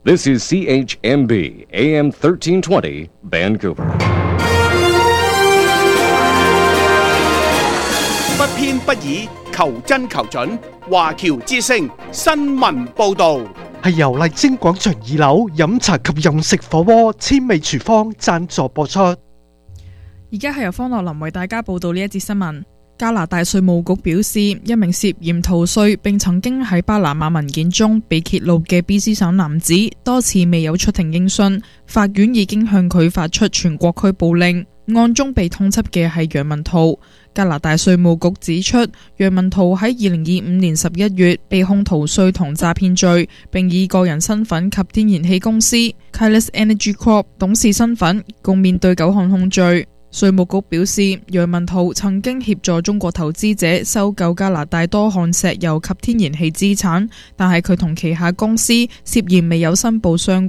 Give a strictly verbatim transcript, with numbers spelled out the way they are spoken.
This is C H M B A M thirteen twenty Vancouver。 不偏不倚，求真求準。華僑之聲新聞報導， 係由麗晶廣場二樓飲茶及用食火鍋千味廚房贊助播出。 而家係由方樂林為大家報道呢一節新聞。加拿大稅務局表示，一名涉嫌逃稅並曾經喺巴拿馬文件中被揭露嘅 B C 省男子，多次未有出庭應訊，法院已經向佢發出全國拘捕令。案中被通緝嘅係楊文濤。加拿大稅務局指出，楊文濤喺二零二五年十一月被控逃稅同詐騙罪，並以個人身份及天然氣公司 Kyles Energy Corp 董事身份，共面對九項控罪。稅務局表示，楊文濤曾經協助中國投資者收購加拿大多項石油及天然氣資產，但係佢同旗下公司涉嫌未有申報相